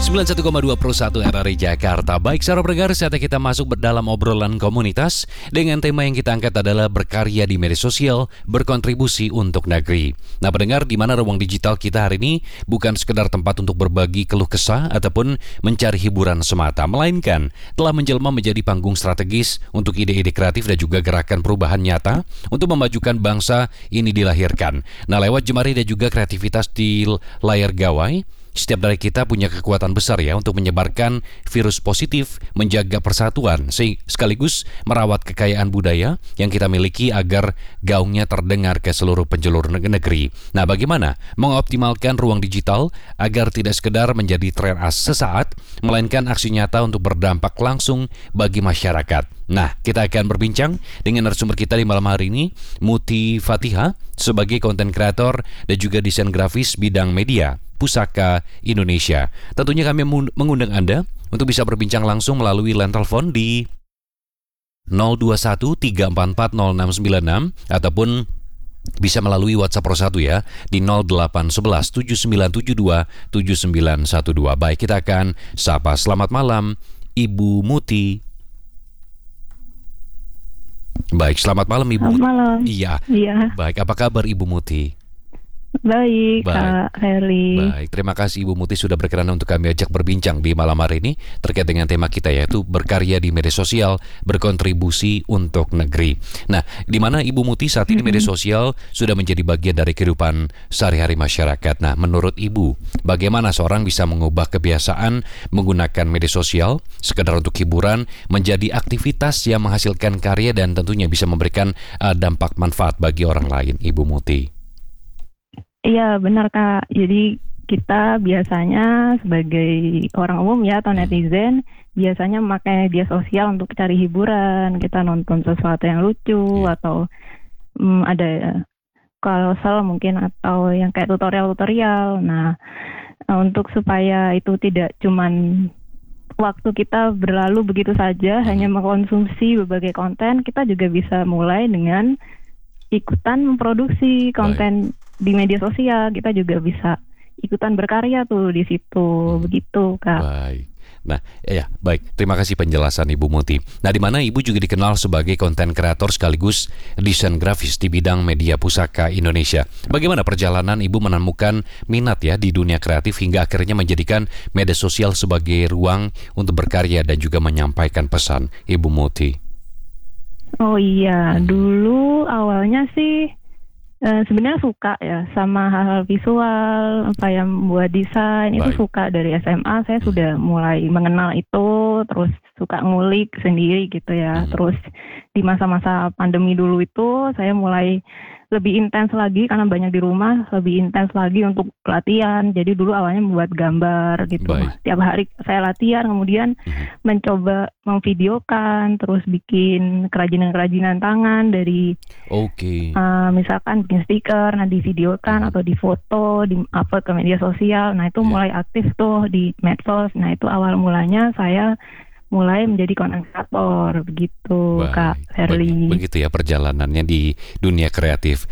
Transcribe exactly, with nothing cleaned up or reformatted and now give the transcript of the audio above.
sembilan puluh satu koma dua Pro satu R R I Jakarta. Baik, saudara pendengar, saatnya kita masuk dalam obrolan komunitas dengan tema yang kita angkat adalah berkarya di media sosial, berkontribusi untuk negeri. Nah, pendengar, di mana ruang digital kita hari ini bukan sekedar tempat untuk berbagi keluh kesah ataupun mencari hiburan semata, melainkan telah menjelma menjadi panggung strategis untuk ide-ide kreatif dan juga gerakan perubahan nyata untuk memajukan bangsa ini dilahirkan. Nah, lewat jemari dan juga kreativitas di layar gawai, setiap dari kita punya kekuatan besar ya untuk menyebarkan virus positif, menjaga persatuan, sekaligus merawat kekayaan budaya yang kita miliki agar gaungnya terdengar ke seluruh penjuru negeri. Nah, bagaimana mengoptimalkan ruang digital agar tidak sekedar menjadi tren as sesaat, melainkan aksi nyata untuk berdampak langsung bagi masyarakat. Nah, kita akan berbincang dengan narasumber kita di malam hari ini, Muti Fathiha, sebagai konten kreator dan juga desain grafis bidang media Pusaka Indonesia. Tentunya kami mengundang Anda untuk bisa berbincang langsung melalui line telepon di nol dua satu tiga empat empat nol enam sembilan enam ataupun bisa melalui WhatsApp Pro satu ya di nol delapan satu satu tujuh sembilan tujuh dua tujuh sembilan satu dua. Baik, kita akan sapa. Selamat malam, Ibu Muti. Baik, selamat malam Ibu Muti. Selamat malam. Iya. Iya. Baik, apa kabar Ibu Muti? Baik, Baik. Kak Heri. Baik, terima kasih Ibu Muti sudah berkenan untuk kami ajak berbincang di malam hari ini terkait dengan tema kita, yaitu berkarya di media sosial, berkontribusi untuk negeri. Nah, di mana Ibu Muti saat ini mm-hmm. media sosial sudah menjadi bagian dari kehidupan sehari-hari masyarakat. Nah, menurut Ibu, bagaimana seorang bisa mengubah kebiasaan menggunakan media sosial sekedar untuk hiburan menjadi aktivitas yang menghasilkan karya dan tentunya bisa memberikan uh, dampak manfaat bagi orang lain, Ibu Muti? Iya, benar Kak. Jadi kita biasanya sebagai orang umum ya atau netizen biasanya memakai media sosial untuk cari hiburan. Kita nonton sesuatu yang lucu yeah. atau um, ada carousel mungkin atau yang kayak tutorial-tutorial. Nah, untuk supaya itu tidak cuman waktu kita berlalu begitu saja hmm. hanya mengkonsumsi berbagai konten, kita juga bisa mulai dengan ikutan memproduksi konten Baik. Di media sosial. Kita juga bisa ikutan berkarya tuh di situ, hmm. begitu Kak. Baik. Nah, ya baik. Terima kasih penjelasan Ibu Muti. Nah, di mana Ibu juga dikenal sebagai konten kreator sekaligus desain grafis di bidang media Pusaka Indonesia. Bagaimana perjalanan Ibu menemukan minat ya di dunia kreatif hingga akhirnya menjadikan media sosial sebagai ruang untuk berkarya dan juga menyampaikan pesan, Ibu Muti? Oh iya, hmm. dulu awalnya sih Uh, sebenarnya suka ya sama hal-hal visual, apa yang buat desain. Baik. Itu suka dari S M A. Saya hmm. sudah mulai mengenal itu, terus suka ngulik sendiri gitu ya. Hmm. Terus di masa-masa pandemi dulu itu saya mulai lebih intens lagi karena banyak di rumah, lebih intens lagi untuk latihan. Jadi dulu awalnya membuat gambar gitu. Baik. Setiap hari saya latihan, kemudian hmm. mencoba memvideokan, terus bikin kerajinan-kerajinan tangan dari okay. uh, misalkan bikin stiker, nah divideokan hmm. atau difoto, di-upload ke media sosial. Nah itu yeah. mulai aktif tuh di medsos. Nah itu awal mulanya saya mulai menjadi konten kreator begitu. Baik. Kak Herli. Begitu ya perjalanannya di dunia kreatif.